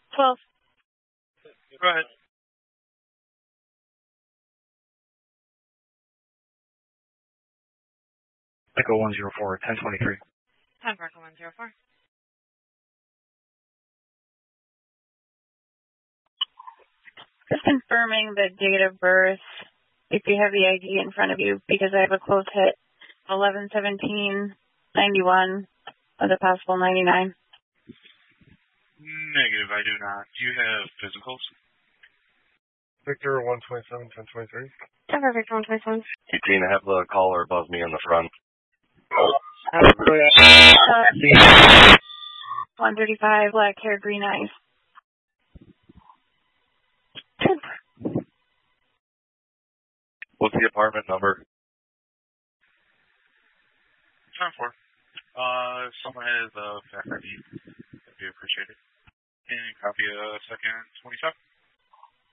12. Go ahead. Echo 104, 1023. 10 for Echo 104. Just confirming the date of birth, if you have the ID in front of you, because I have a close hit, 11/17/91 with a possible 99. Negative, I do not. Do you have physicals? Victor 127, 1023. 10 for Victor 127. 18, I have the caller above me on the front. 135, black hair, green eyes. What's the apartment number? 10-4. If someone has a fact ID, that'd be appreciated. And copy a second 27.